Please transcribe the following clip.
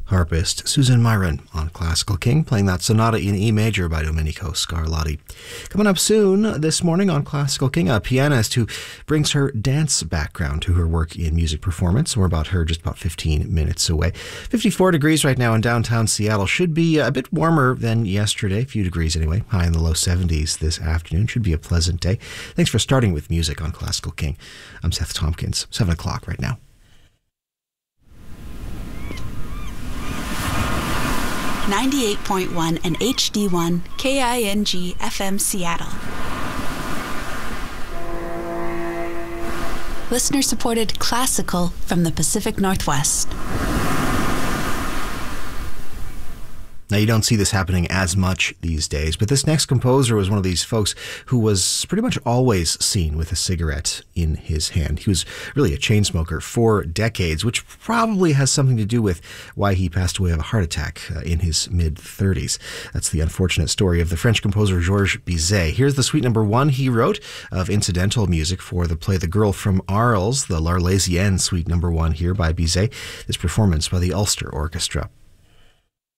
Harpist Susan Myron on Classical King, playing that sonata in E major by Domenico Scarlatti. Coming up soon this morning on Classical King, a pianist who brings her dance background to her work in music performance. We're about her just about 15 minutes away. 54 degrees right now in downtown Seattle. Should be a bit warmer than yesterday, a few degrees anyway. High in the low 70s this afternoon. Should be a pleasant day. Thanks for starting with music on Classical King. I'm Seth Tompkins. 7 o'clock right now. 98.1 and HD1 KING FM Seattle. Listener-supported classical from the Pacific Northwest. Now, you don't see this happening as much these days, but this next composer was one of these folks who was pretty much always seen with a cigarette in his hand. He was really a chain smoker for decades, which probably has something to do with why he passed away of a heart attack in his mid-30s. That's the unfortunate story of the French composer Georges Bizet. Here's the suite number 1 he wrote of incidental music for the play The Girl from Arles, the L'Arlésienne suite number 1 here by Bizet. This performance by the Ulster Orchestra.